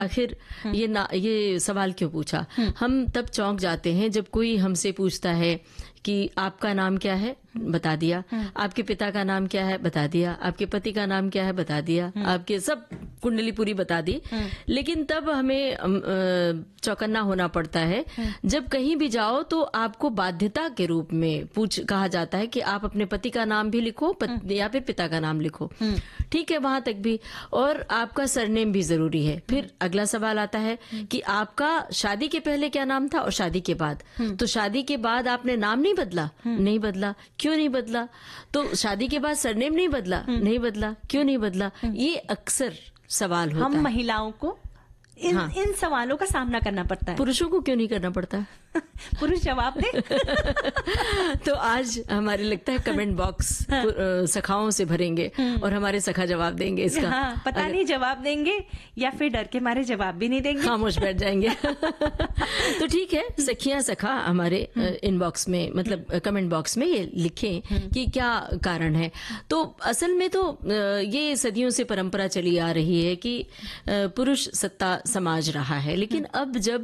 आखिर ये सवाल क्यों पूछा? हम तब चौंक जाते हैं जब कोई हमसे पूछता है कि आपका नाम क्या है, बता दिया। आपके पिता का नाम क्या है, बता दिया। आपके पति का नाम क्या है, बता दिया। आपके सब कुंडली पूरी बता दी। लेकिन तब हमें चौकन्ना होना पड़ता है जब कहीं भी जाओ तो आपको बाध्यता के रूप में कहा जाता है कि आप अपने पति का नाम भी लिखो या फिर पिता का नाम लिखो। ठीक है, वहां तक भी। और आपका सरनेम भी जरूरी है। फिर अगला सवाल आता है कि आपका शादी के पहले क्या नाम था और शादी के बाद। तो शादी के बाद आपने नाम नहीं बदला? नहीं बदला। क्यों नहीं बदला? तो शादी के बाद सरनेम नहीं बदला? नहीं बदला। क्यों नहीं बदला? ये अक्सर सवाल होता है। हम महिलाओं को इन सवालों का सामना करना पड़ता है। पुरुषों को क्यों नहीं करना पड़ता? पुरुष जवाब दे। तो आज हमारे लगता है कमेंट बॉक्स सखाओं से भरेंगे और हमारे सखा जवाब देंगे इसका। हाँ, पता नहीं जवाब देंगे या फिर डर के मारे जवाब भी नहीं देंगे, खामोश बैठ जाएंगे। तो ठीक है, सखियां सखा हमारे इनबॉक्स में, मतलब कमेंट बॉक्स में ये लिखें कि क्या कारण है। तो असल में तो ये सदियों से परंपरा चली आ रही है कि पुरुष सत्ता समाज रहा है, लेकिन अब जब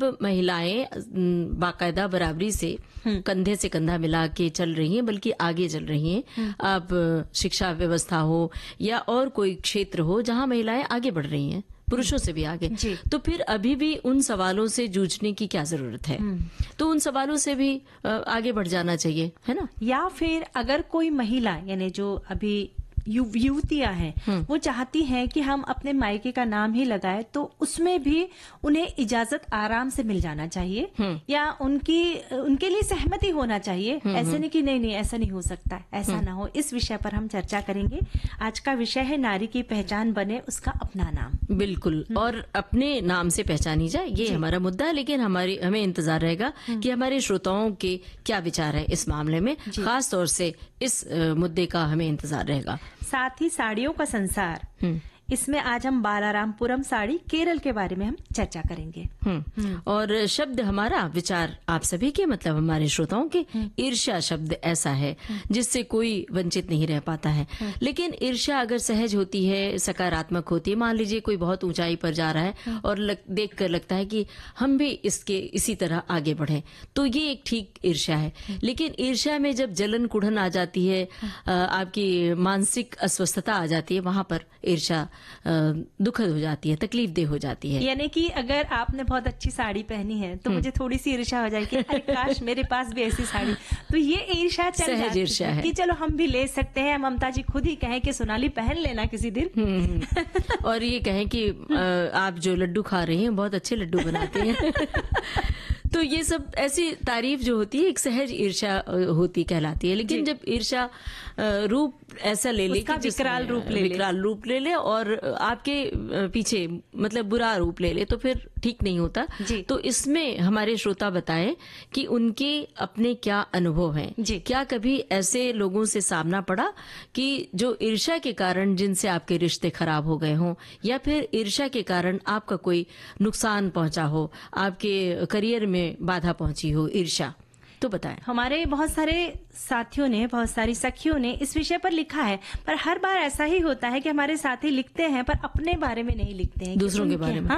महिलाएं बाकायदा बराबरी से कंधे से कंधा मिला के चल रही हैं, बल्कि आगे चल रही हैं, अब शिक्षा व्यवस्था हो या और कोई क्षेत्र हो जहां महिलाएं आगे बढ़ रही हैं, पुरुषों से भी आगे, तो फिर अभी भी उन सवालों से जूझने की क्या जरूरत है? तो उन सवालों से भी आगे बढ़ जाना चाहिए, है ना? या फिर अगर कोई महिला, यानी जो अभी युवतियां हैं, वो चाहती हैं कि हम अपने मायके का नाम ही लगाए, तो उसमें भी उन्हें इजाजत आराम से मिल जाना चाहिए या उनके लिए सहमति होना चाहिए। ऐसे नहीं कि नहीं ऐसा नहीं हो सकता, ऐसा ना हो। इस विषय पर हम चर्चा करेंगे। आज का विषय है नारी की पहचान बने उसका अपना नाम। बिल्कुल, और अपने नाम से पहचानी जाए, ये हमारा मुद्दा है। लेकिन हमें इंतजार रहेगा कि हमारे श्रोताओं के क्या विचार है इस मामले में। खास तौर से इस मुद्दे का हमें इंतजार रहेगा। साथ ही साड़ियों का संसार, इसमें आज हम बालारामपुरम साड़ी केरल के बारे में हम चर्चा करेंगे। और शब्द हमारा विचार आप सभी के, मतलब हमारे श्रोताओं के। ईर्ष्या शब्द ऐसा है जिससे कोई वंचित नहीं रह पाता है। लेकिन ईर्ष्या अगर सहज होती है, सकारात्मक होती है, मान लीजिए कोई बहुत ऊंचाई पर जा रहा है और देखकर लगता है कि हम भी इसी तरह आगे बढ़े, तो ये एक ठीक ईर्ष्या है। लेकिन ईर्ष्या में जब जलन कुढ़न आ जाती है, आपकी मानसिक अस्वस्थता आ जाती है, वहां पर ईर्ष्या दुखद हो जाती है, तकलीफदेह हो जाती है। यानी कि अगर आपने बहुत अच्छी साड़ी पहनी है तो मुझे थोड़ी सी ईर्ष्या हो जाएगी, अरे काश मेरे पास भी ऐसी साड़ी। तो ये ईर्ष्या सहज ईर्ष्या है कि चलो हम भी ले सकते हैं। ममता जी खुद ही कहें कि सोनाली पहन लेना किसी दिन। और ये कहें कि आप जो लड्डू खा रही हैं बहुत अच्छे लड्डू बनाते हैं। तो ये सब ऐसी तारीफ जो होती है एक सहज ईर्ष्या होती कहलाती है। लेकिन जब ईर्ष्या रूप ऐसा ले ले, विकराल रूप ले ले और आपके पीछे मतलब बुरा रूप ले ले, तो फिर ठीक नहीं होता। तो इसमें हमारे श्रोता बताएं कि उनके अपने क्या अनुभव हैं। क्या कभी ऐसे लोगों से सामना पड़ा कि जो ईर्ष्या के कारण जिनसे आपके रिश्ते खराब हो गए हों, या फिर ईर्ष्या के कारण आपका कोई नुकसान पहुंचा हो, आपके करियर में बाधा पहुंची हो ईर्ष्या, तो बताएं। हमारे बहुत सारे साथियों ने, बहुत सारी सखियों ने इस विषय पर लिखा है, पर हर बार ऐसा ही होता है कि हमारे साथी लिखते हैं पर अपने बारे में नहीं लिखते हैं, दूसरों के बारे में।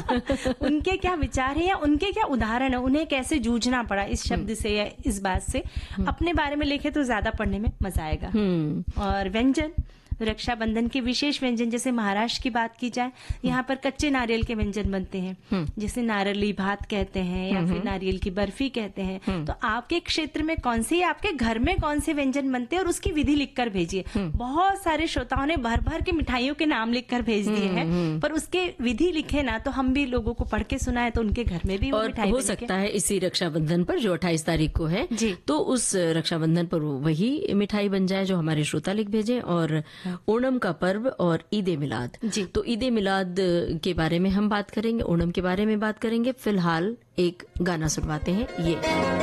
उनके क्या विचार है या उनके क्या उदाहरण है, उन्हें कैसे जूझना पड़ा इस शब्द से या इस बात से। अपने बारे में लिखे तो ज्यादा पढ़ने में मजा आएगा। और व्यंजन, रक्षाबंधन के विशेष व्यंजन, जैसे महाराष्ट्र की बात की जाए, यहाँ पर कच्चे नारियल के व्यंजन बनते हैं, जिसे नारियली भात कहते हैं या फिर नारियल की बर्फी कहते हैं। तो आपके क्षेत्र में कौन से, आपके घर में कौन से व्यंजन बनते हैं और उसकी विधि लिखकर भेजिए। बहुत सारे श्रोताओं ने भर भर के मिठाइयों के नाम लिखकर भेज दिए हैं, पर उसके विधि लिखे ना तो हम भी लोगों को पढ़ के सुनाए तो उनके घर में भी वो मिठाई हो सकता है इसी रक्षाबंधन पर जो 28 तारीख को है, तो उस रक्षाबंधन पर वही मिठाई बन जाए जो हमारे श्रोता लिख भेजे। और ओणम का पर्व और ईदे मिलाद, तो ईदे मिलाद के बारे में हम बात करेंगे, ओणम के बारे में बात करेंगे। फिलहाल एक गाना सुनवाते हैं ये।